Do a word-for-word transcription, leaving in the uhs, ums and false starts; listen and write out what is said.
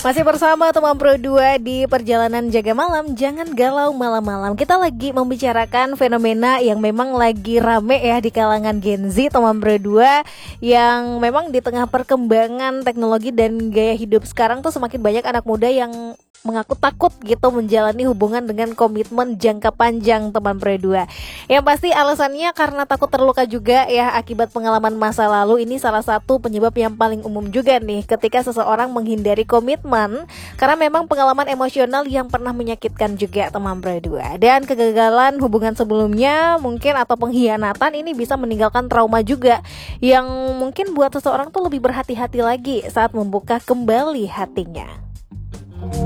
Masih bersama teman Pro dua di perjalanan jaga malam. Jangan galau malam-malam. Kita lagi membicarakan fenomena yang memang lagi rame ya di kalangan Gen Z, teman Pro dua, yang memang di tengah perkembangan teknologi dan gaya hidup sekarang tuh semakin banyak anak muda yang mengaku takut gitu menjalani hubungan dengan komitmen jangka panjang, teman Pro dua. Yang pasti alasannya karena takut terluka juga ya akibat pengalaman masa lalu. Ini salah satu penyebab yang paling umum juga nih ketika seseorang menghindari komitmen karena memang pengalaman emosional yang pernah menyakitkan juga, teman Pro dua. Dan kegagalan hubungan sebelumnya mungkin atau pengkhianatan ini bisa meninggalkan trauma juga yang mungkin buat seseorang tuh lebih berhati-hati lagi saat membuka kembali hatinya.